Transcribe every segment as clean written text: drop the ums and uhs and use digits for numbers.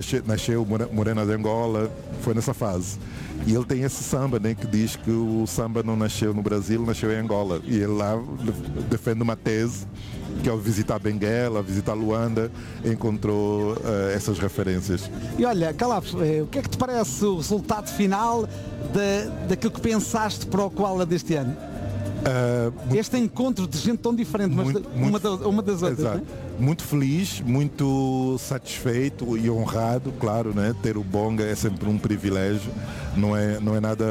nasceu Morena de Angola, foi nessa fase. E ele tem esse samba, né, que diz que o samba não nasceu no Brasil, nasceu em Angola. E ele lá defende uma tese que ao visitar Benguela, visitar Luanda, encontrou essas referências. E olha, Calaf, o que é que te parece o resultado final daquilo que pensaste para o Koala deste ano? Este encontro de gente tão diferente, mas uma das outras. Exato. Né? Muito feliz, muito satisfeito e honrado, claro, né? Ter o Bonga é sempre um privilégio. Não é nada,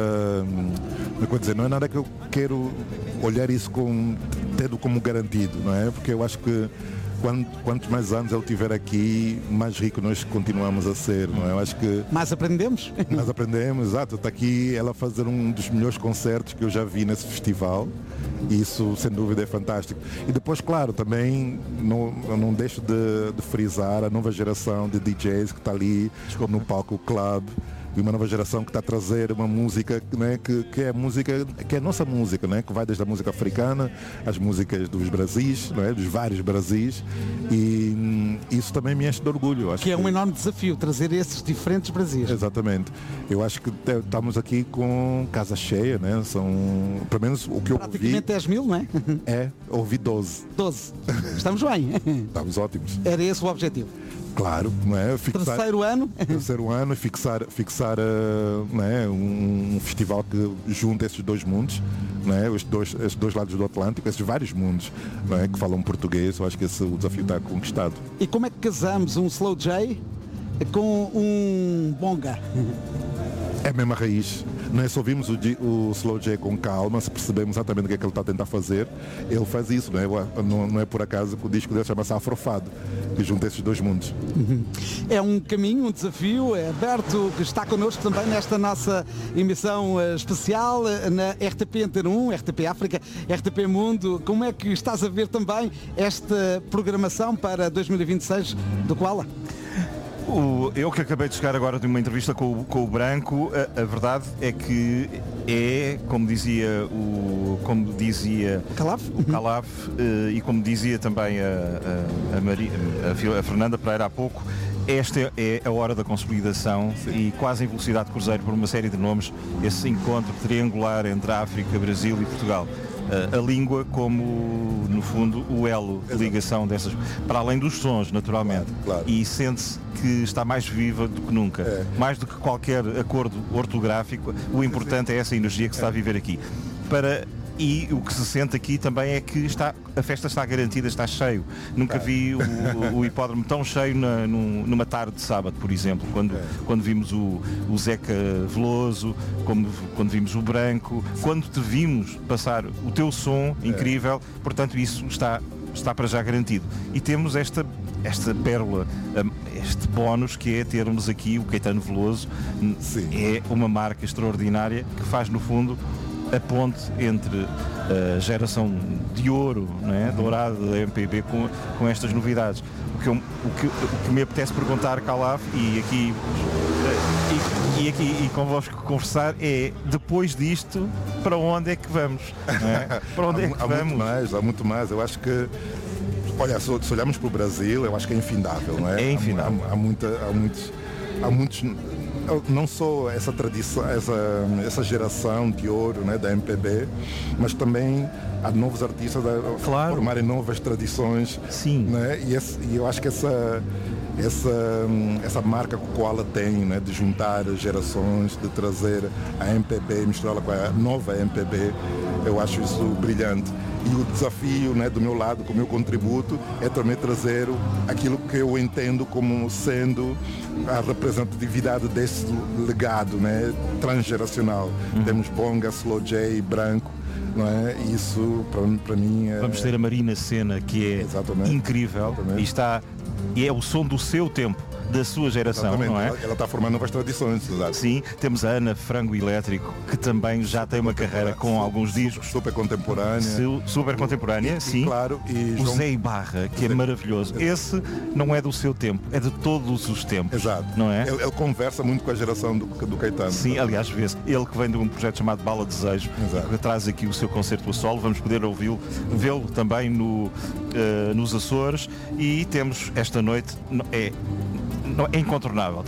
não é nada que eu quero olhar isso tendo como garantido, não é? Porque eu acho que quantos mais anos ele tiver aqui, mais rico nós continuamos a ser, não é? Eu acho que mais aprendemos. Mais aprendemos, exato. Está aqui ela a fazer um dos melhores concertos que eu já vi nesse festival. Isso, sem dúvida, é fantástico. E depois, claro, também eu não deixo de frisar a nova geração de DJs que está ali no palco Club. E uma nova geração que está a trazer uma música, né, que é música, que é a nossa música, né, que vai desde a música africana, as músicas dos Brasis, né, dos vários Brasis, e isso também me enche de orgulho. Acho que é um enorme desafio, trazer esses diferentes Brasis. Exatamente. Eu acho que estamos aqui com casa cheia, né, são, pelo menos o que eu ouvi... Praticamente 10 mil, não é? Ouvi 12. 12. Estamos bem. Estamos ótimos. Era esse o objetivo. Claro, não é? Terceiro ano? Terceiro ano e fixar não é? Um festival que junta esses dois mundos, não é? Esses dois lados do Atlântico, esses vários mundos, não é? Que falam português. Eu acho que o desafio está conquistado. E como é que casamos um Slow J com um Bonga? É a mesma raiz. Nós ouvimos o Slow J com calma, se percebemos exatamente o que é que ele está a tentar fazer. Ele faz isso, não é por acaso que o disco dele chama-se Afrofado, que junta esses dois mundos. É um caminho, um desafio, é Berto que está connosco também nesta nossa emissão especial na RTP Antena 1, RTP África, RTP Mundo. Como é que estás a ver também esta programação para 2026 do Koala? Eu que acabei de chegar agora de uma entrevista com o Branco, a verdade é que como dizia o Calaf e como dizia também a Fernanda Pereira há pouco, esta é a hora da consolidação. Sim. E quase em velocidade de cruzeiro por uma série de nomes, esse encontro triangular entre a África, Brasil e Portugal. A língua como, no fundo, o elo de ligação dessas, para além dos sons, naturalmente. Claro. E sente-se que está mais viva do que nunca. Mais do que qualquer acordo ortográfico, o importante é essa energia que se está a viver aqui. E o que se sente aqui também é que a festa está garantida, está cheio. Nunca vi o hipódromo tão cheio numa tarde de sábado, por exemplo, quando vimos o Zeca Veloso, quando vimos o Branco, quando te vimos passar o teu som incrível, portanto isso está para já garantido. E temos esta pérola, este bónus que é termos aqui o Caetano Veloso. Sim. É uma marca extraordinária que faz, no fundo, a ponte entre a geração de ouro, não é? Dourada da MPB com estas novidades. O que me apetece perguntar, Calaf, e convosco conversar é, depois disto, para onde é que vamos? Não é? Para onde é que vamos? Há muito mais. Eu acho que, olha, se olharmos para o Brasil, eu acho que é infindável, não é? É infindável. Há muitos, não só essa tradição, essa geração de ouro, né, da MPB, mas também há novos artistas a formarem novas tradições. Sim. Né? E eu acho que essa marca que o Koala tem, né, de juntar gerações, de trazer a MPB e misturá-la com a nova MPB, eu acho isso brilhante. E o desafio, né, do meu lado, com o meu contributo, é também trazer aquilo que eu entendo como sendo a representatividade desse legado, né, transgeracional. Temos Bonga, Slow J, Branco, não é? Isso para mim é... Vamos ter a Marina Sena, que é incrível. E é o som do seu tempo, da sua geração, não é? Ela está formando novas tradições, exato. Sim, temos a Ana Frango Elétrico, que também já tem uma carreira com alguns discos. Super contemporânea. Super contemporânea, sim. Claro. E o Zé Ibarra, que é maravilhoso. Esse não é do seu tempo, é de todos os tempos. Exato. Não é? Ele conversa muito com a geração do Caetano. Sim, aliás, vê-se. Ele que vem de um projeto chamado Bala Desejo, que traz aqui o seu concerto a solo. Vamos poder vê-lo também nos Açores. E temos esta noite, é incontornável.